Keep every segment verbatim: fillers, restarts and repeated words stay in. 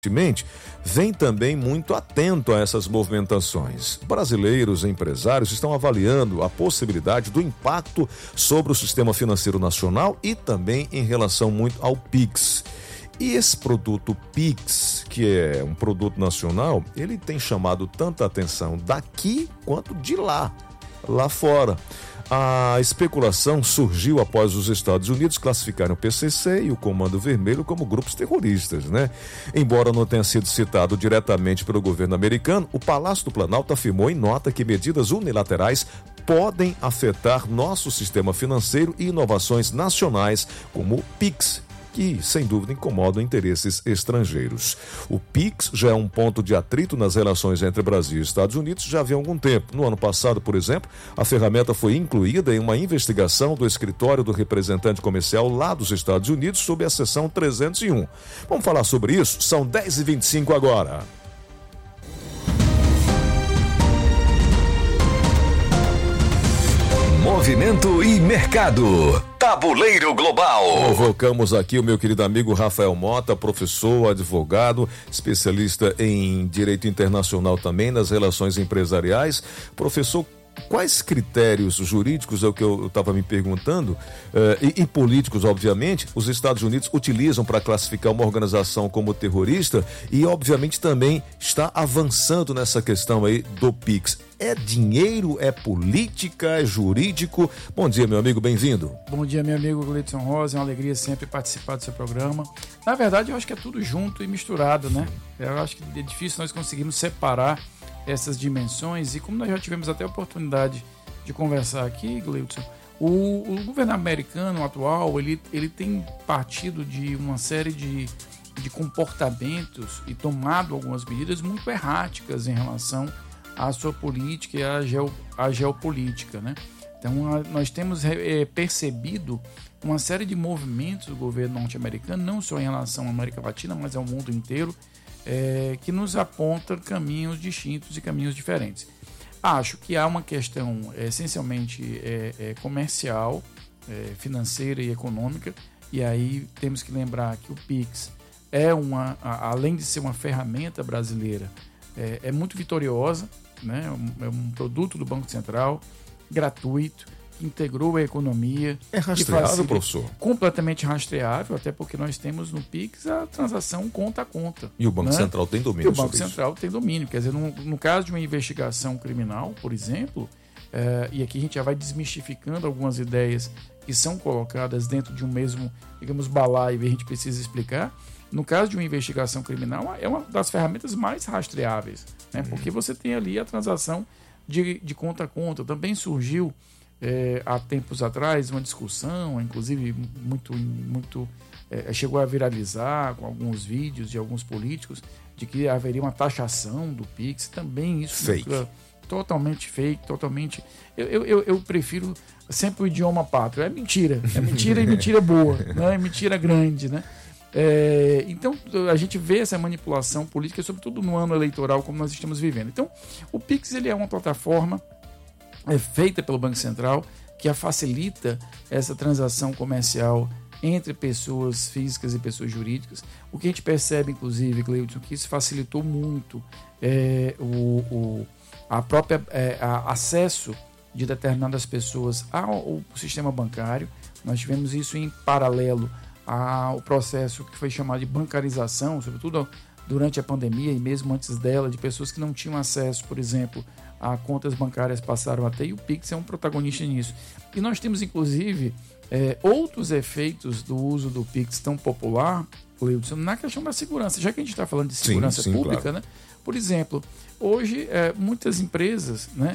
vem também muito atento a essas movimentações. Brasileiros e empresários estão avaliando a possibilidade do impacto sobre o sistema financeiro nacional e também em relação muito ao Pix. E esse produto Pix, que é um produto nacional, ele tem chamado tanta atenção daqui quanto de lá, lá fora. A especulação surgiu após os Estados Unidos classificarem o P C C e o Comando Vermelho como grupos terroristas, né? Embora não tenha sido citado diretamente pelo governo americano, o Palácio do Planalto afirmou em nota que medidas unilaterais podem afetar nosso sistema financeiro e inovações nacionais, como o Pix, que, sem dúvida, incomodam interesses estrangeiros. O Pix já é um ponto de atrito nas relações entre Brasil e Estados Unidos já havia algum tempo. No ano passado, por exemplo, a ferramenta foi incluída em uma investigação do escritório do representante comercial lá dos Estados Unidos sob a seção trezentos e um. Vamos falar sobre isso? São dez e vinte e cinco agora. Movimento e mercado. Tabuleiro Global. Convocamos aqui o meu querido amigo Rafael Mota, professor, advogado, especialista em direito internacional também, nas relações empresariais. Professor, quais critérios jurídicos, é o que eu estava me perguntando, eh, e, e políticos, obviamente, os Estados Unidos utilizam para classificar uma organização como terrorista e, obviamente, também está avançando nessa questão aí do Pix? É dinheiro, é política, é jurídico? Bom dia, meu amigo, bem-vindo. Bom dia, meu amigo Gleidson Rosa, é uma alegria sempre participar do seu programa. Na verdade, eu acho que é tudo junto e misturado, né? Eu acho que é difícil nós conseguirmos separar essas dimensões, e como nós já tivemos até a oportunidade de conversar aqui, Gleidson, o, o governo americano atual, ele, ele tem partido de uma série de, de comportamentos e tomado algumas medidas muito erráticas em relação à sua política e à, geo, à geopolítica, né? Então, a, nós temos é, percebido uma série de movimentos do governo norte-americano, não só em relação à América Latina, mas ao mundo inteiro, É, que nos aponta caminhos distintos e caminhos diferentes. Acho que há uma questão é, essencialmente é, é, comercial, é, financeira e econômica, e aí temos que lembrar que o Pix é uma, a, além de ser uma ferramenta brasileira, é, é muito vitoriosa, né? É um produto do Banco Central, gratuito, integrou a economia. É rastreável, professor? Completamente rastreável, até porque nós temos no Pix a transação conta a conta. E o Banco né? Central tem domínio e o Banco sobre Central isso. tem domínio. Quer dizer, no, no caso de uma investigação criminal, por exemplo, é, e aqui a gente já vai desmistificando algumas ideias que são colocadas dentro de um mesmo, digamos, balaio, e a gente precisa explicar. No caso de uma investigação criminal, é uma das ferramentas mais rastreáveis, né? Hum. Porque você tem ali a transação de, de conta a conta. Também surgiu É, há tempos atrás uma discussão, inclusive muito, muito é, chegou a viralizar com alguns vídeos de alguns políticos, de que haveria uma taxação do Pix. Também isso fake. É totalmente fake, totalmente. Eu, eu, eu prefiro sempre o idioma pátrio. É mentira, é mentira e mentira boa, né? É mentira grande, né? É, então a gente vê essa manipulação política, sobretudo no ano eleitoral como nós estamos vivendo. Então o Pix, ele é uma plataforma é feita pelo Banco Central, que a facilita essa transação comercial entre pessoas físicas e pessoas jurídicas. O que a gente percebe, inclusive, Gleidson, que isso facilitou muito é, o, o a própria é, a acesso de determinadas pessoas ao, ao sistema bancário. Nós tivemos isso em paralelo ao processo que foi chamado de bancarização, sobretudo durante a pandemia e mesmo antes dela, de pessoas que não tinham acesso, por exemplo, a contas bancárias passaram a ter, e o Pix é um protagonista nisso. E nós temos, inclusive, é, outros efeitos do uso do Pix tão popular, Wilson, na questão da segurança, já que a gente está falando de segurança sim, sim, pública, claro. Né? Por exemplo, hoje, é, muitas empresas, né,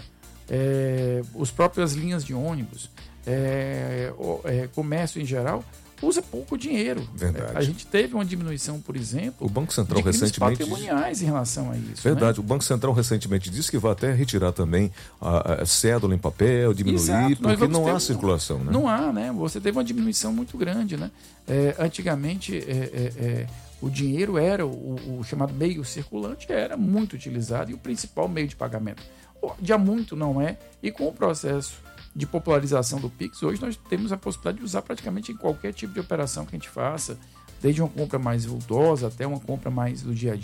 é, as próprias linhas de ônibus, é, o, é, comércio em geral, usa pouco dinheiro. Verdade. A gente teve uma diminuição, por exemplo, o Banco Central de crimes recentemente patrimoniais em relação a isso. Verdade. Né? O Banco Central recentemente disse que vai até retirar também a, a cédula em papel, diminuir, Exato. porque não há ter, circulação. Né? Não há, né? Você teve uma diminuição muito grande, né? É, antigamente, é, é, é, o dinheiro era, o, o chamado meio circulante, era muito utilizado e o principal meio de pagamento. Já muito não é, e com o processo de popularização do Pix, hoje nós temos a possibilidade de usar praticamente em qualquer tipo de operação que a gente faça, desde uma compra mais vultosa até uma compra mais do dia a dia.